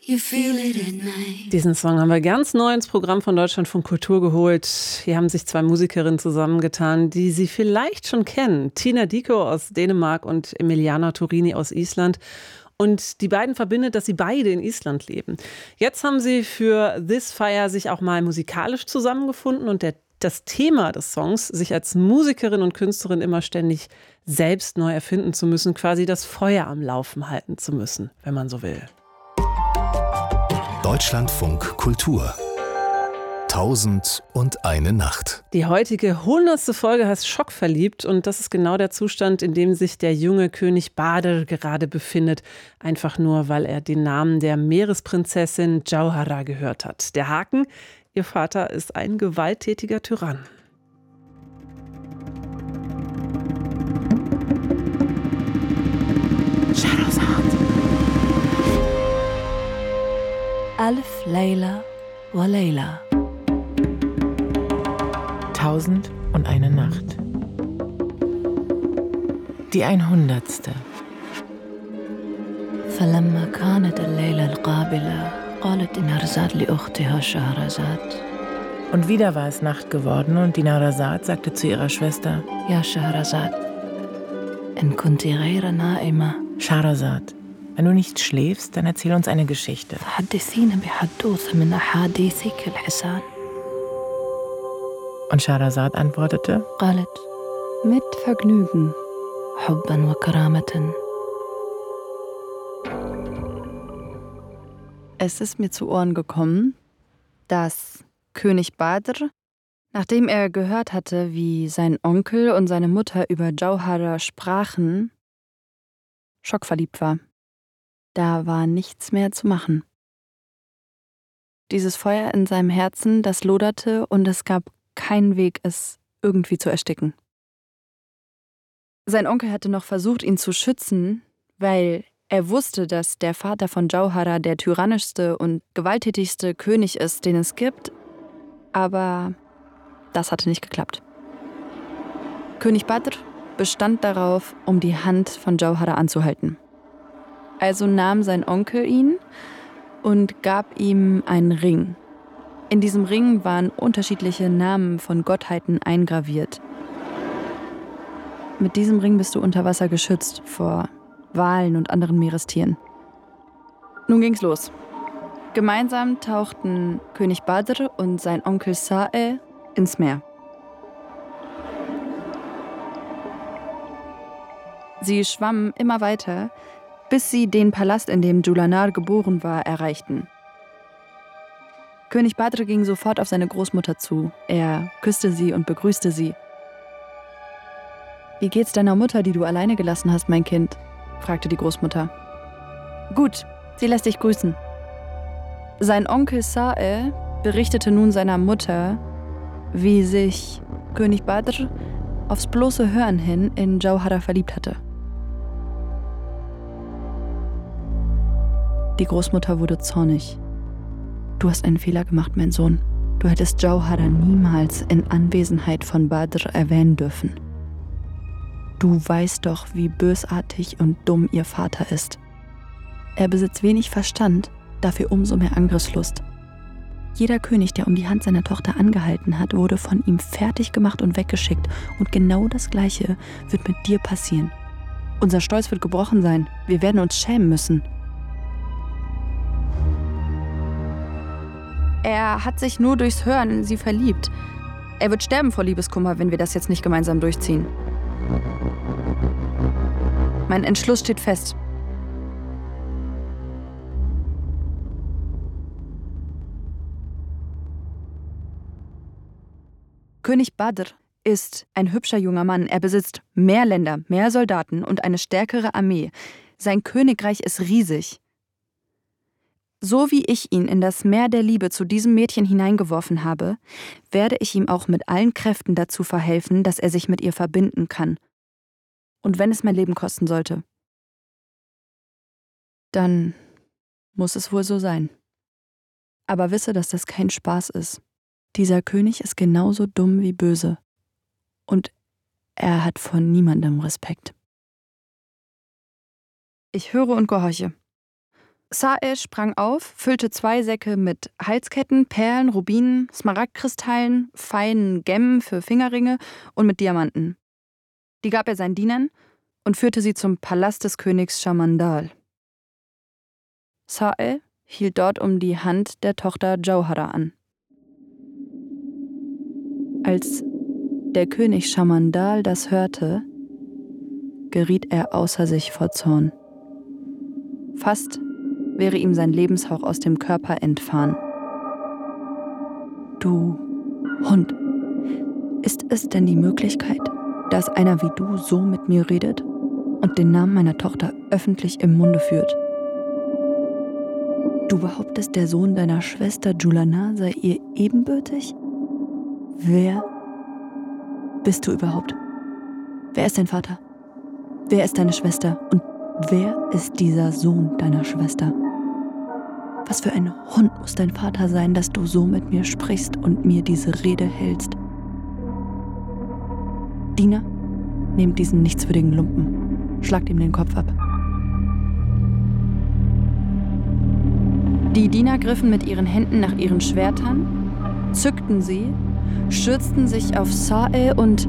You feel it at night. Diesen Song haben wir ganz neu ins Programm von Deutschlandfunk Kultur geholt. Hier haben sich zwei Musikerinnen zusammengetan, die Sie vielleicht schon kennen. Tina Dickow aus Dänemark und Emiliana Torini aus Island. Und die beiden verbindet, dass sie beide in Island leben. Jetzt haben sie für This Fire sich auch mal musikalisch zusammengefunden und das Thema des Songs, sich als Musikerin und Künstlerin immer ständig selbst neu erfinden zu müssen, quasi das Feuer am Laufen halten zu müssen, wenn man so will. Deutschlandfunk Kultur. 1001 Nacht. Die heutige 100. Folge heißt Schockverliebt und das ist genau der Zustand, in dem sich der junge König Badr gerade befindet. Einfach nur, weil er den Namen der Meeresprinzessin Jauhara gehört hat. Der Haken: Ihr Vater ist ein gewalttätiger Tyrann. Alf Layla wa Layla. 1001 Nacht. Die 100. فلما كانت الليلة القابلة قالت نهرزاد لأختها شهرزاد. Und wieder war es Nacht geworden und die Nahrasad sagte zu ihrer Schwester: يا شهرزاد إن كنت غير نائمة Schahrazad, wenn du nicht schläfst, dann erzähl uns eine Geschichte. فحدثينا بحدوثة من أحاديثك الحسان. Und Schahrazad antwortete: قالت mit Vergnügen حبا وكرامة. Es ist mir zu Ohren gekommen, dass König Badr, nachdem er gehört hatte, wie sein Onkel und seine Mutter über Jauhara sprachen, schockverliebt war. Da war nichts mehr zu machen. Dieses Feuer in seinem Herzen, das loderte und es gab keinen Weg, es irgendwie zu ersticken. Sein Onkel hatte noch versucht, ihn zu schützen, weil er wusste, dass der Vater von Jauhara der tyrannischste und gewalttätigste König ist, den es gibt. Aber das hatte nicht geklappt. König Badr bestand darauf, um die Hand von Jauhara anzuhalten. Also nahm sein Onkel ihn und gab ihm einen Ring. In diesem Ring waren unterschiedliche Namen von Gottheiten eingraviert. Mit diesem Ring bist du unter Wasser geschützt vor Walen und anderen Meerestieren. Nun ging's los. Gemeinsam tauchten König Badr und sein Onkel Sa'e ins Meer. Sie schwammen immer weiter, bis sie den Palast, in dem Julanar geboren war, erreichten. König Badr ging sofort auf seine Großmutter zu. Er küsste sie und begrüßte sie. »Wie geht's deiner Mutter, die du alleine gelassen hast, mein Kind?« fragte die Großmutter. »Gut, sie lässt dich grüßen.« Sein Onkel Sa'e berichtete nun seiner Mutter, wie sich König Badr aufs bloße Hören hin in Jauhara verliebt hatte. Die Großmutter wurde zornig. »Du hast einen Fehler gemacht, mein Sohn. Du hättest Jauhara niemals in Anwesenheit von Badr erwähnen dürfen. Du weißt doch, wie bösartig und dumm ihr Vater ist. Er besitzt wenig Verstand, dafür umso mehr Angriffslust. Jeder König, der um die Hand seiner Tochter angehalten hat, wurde von ihm fertig gemacht und weggeschickt. Und genau das Gleiche wird mit dir passieren. Unser Stolz wird gebrochen sein. Wir werden uns schämen müssen.« Er hat sich nur durchs Hören in sie verliebt. Er wird sterben vor Liebeskummer, wenn wir das jetzt nicht gemeinsam durchziehen. Mein Entschluss steht fest. König Badr ist ein hübscher junger Mann. Er besitzt mehr Länder, mehr Soldaten und eine stärkere Armee. Sein Königreich ist riesig. So wie ich ihn in das Meer der Liebe zu diesem Mädchen hineingeworfen habe, werde ich ihm auch mit allen Kräften dazu verhelfen, dass er sich mit ihr verbinden kann. Und wenn es mein Leben kosten sollte, dann muss es wohl so sein. Aber wisse, dass das kein Spaß ist. Dieser König ist genauso dumm wie böse. Und er hat vor niemandem Respekt. Ich höre und gehorche. Sa'e sprang auf, füllte 2 Säcke mit Halsketten, Perlen, Rubinen, Smaragdkristallen, feinen Gemmen für Fingerringe und mit Diamanten. Die gab er seinen Dienern und führte sie zum Palast des Königs Shamandal. Sa'e hielt dort um die Hand der Tochter Jauhara an. Als der König Shamandal das hörte, geriet er außer sich vor Zorn. Fast wäre ihm sein Lebenshauch aus dem Körper entfahren. Du Hund, ist es denn die Möglichkeit, dass einer wie du so mit mir redet und den Namen meiner Tochter öffentlich im Munde führt? Du behauptest, der Sohn deiner Schwester Julana sei ihr ebenbürtig? Wer bist du überhaupt? Wer ist dein Vater? Wer ist deine Schwester? Und wer ist dieser Sohn deiner Schwester? Was für ein Hund muss dein Vater sein, dass du so mit mir sprichst und mir diese Rede hältst? Diener, nehmt diesen nichtswürdigen Lumpen, schlagt ihm den Kopf ab. Die Diener griffen mit ihren Händen nach ihren Schwertern, zückten sie, stürzten sich auf Sa'e und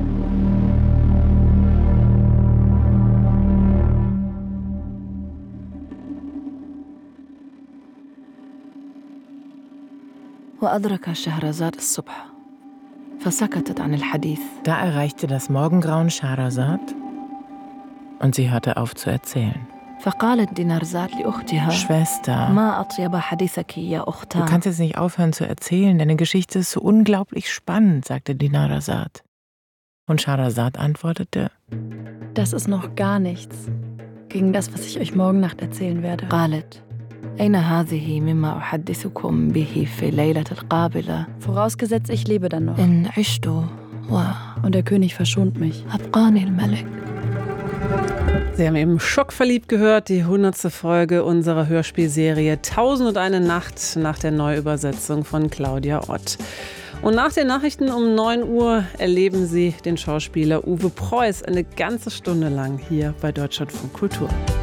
وأدرك شهرزاد الصبح فسكتت عن الحديث. Da erreichte das Morgengrauen Schahrazad und sie hörte auf zu erzählen. فقالت دينارزاد لأختها Schwester, ما أطيب حديثك يا du أختها. kannst jetzt nicht aufhören zu erzählen, deine Geschichte ist so unglaublich spannend, sagte Dinarzad. Und Schahrazad antwortete: das ist noch gar nichts gegen das, was ich euch morgen Nacht erzählen werde. قالت أين هذه مما أحدثكم به في الليلة القابلة Vorausgesetzt, ich lebe dann noch. إن عشت Und der König verschont mich. وأبقاني الملك. Sie haben eben Schockverliebt gehört, die 100. Folge unserer Hörspielserie 1001 Nacht nach der Neuübersetzung von Claudia Ott. Und nach den Nachrichten um 9 Uhr erleben Sie den Schauspieler Uwe Preuß eine ganze Stunde lang hier bei Deutschlandfunk Kultur.